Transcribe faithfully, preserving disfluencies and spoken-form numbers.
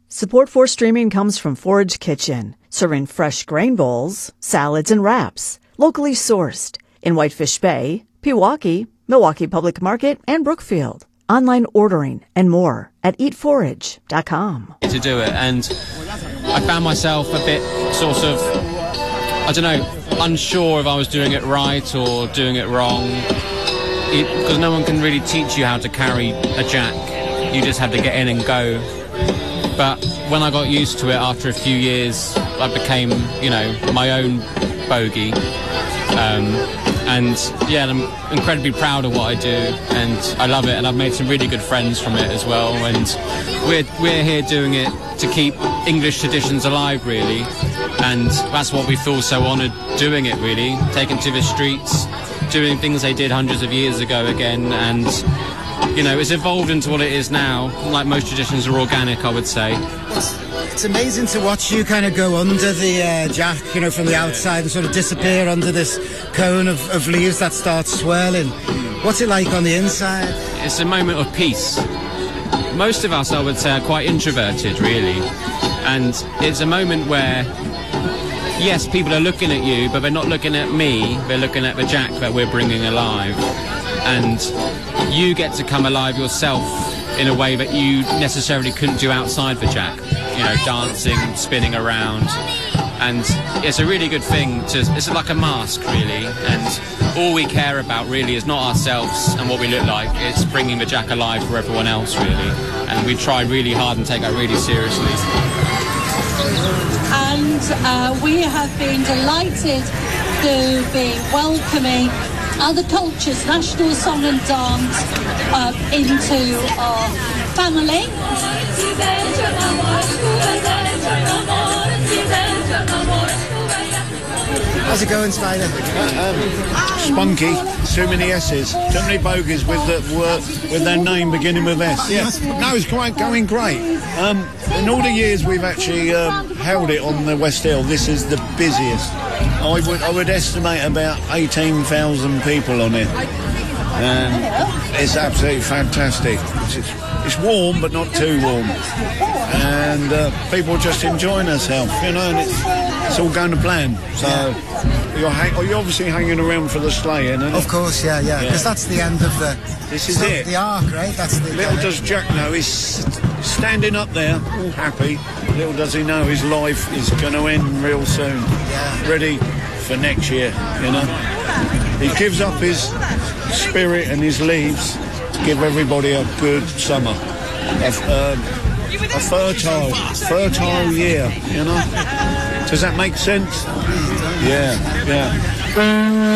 Support for streaming comes from Forage Kitchen, serving fresh grain bowls, salads, and wraps, locally sourced in Whitefish Bay, Pewaukee, Milwaukee Public Market, and Brookfield. Online ordering and more at eat forage dot com. To do it, and I found myself a bit sort of, I don't know, unsure if I was doing it right or doing it wrong, because no one can really teach you how to carry a jack. You just have to get in and go. But when I got used to it after a few years, I became, you know, my own bogey. Um, and yeah, I'm incredibly proud of what I do, and I love it, and I've made some really good friends from it as well. And we're we're here doing it to keep English traditions alive, really, and that's what we feel so honoured doing it, really, taking to the streets, doing things they did hundreds of years ago again, and you know, it's evolved into what it is now. Like most traditions are organic, I would say. It's amazing to watch you kind of go under the uh, jack, you know, from the outside and sort of disappear under this cone of, of leaves that starts swirling. What's it like on the inside? It's a moment of peace. Most of us, I would say, are quite introverted, really. And it's a moment where, yes, people are looking at you, but they're not looking at me. They're looking at the jack that we're bringing alive. And you get to come alive yourself in a way that you necessarily couldn't do outside the jack. You know, dancing, spinning around, and it's a really good thing to, it's like a mask, really, and all we care about really is not ourselves and what we look like, it's bringing the jack alive for everyone else, really, and we try really hard and take that really seriously. And uh, we have been delighted to be welcoming other cultures, national song and dance, uh, into our family. How's it going, Spider? Uh, um, spunky. Too many S's. Too many bogies with the word, with their name beginning with S. Yeah. No, it's quite going great. Um, in all the years we've actually um, held it on the West Hill, this is the busiest. I would I would estimate about eighteen thousand people on it. And it's absolutely fantastic. It's, it's warm, but not too warm. And uh, people are just enjoying themselves, you know, and it's, it's all going to plan. So you're, hang- you're obviously hanging around for the sleighing, isn't it? Of course, yeah, yeah, because yeah. That's the end of the... This is it. The arc, right? That's the... Little does Jack know, he's standing up there, all happy. Little does he know his life is going to end real soon. Yeah. Ready for next year, you know. He gives up his spirit and his leaves to give everybody a good summer. A, um, a fertile, fertile year, you know. Does that make sense? Yeah, yeah.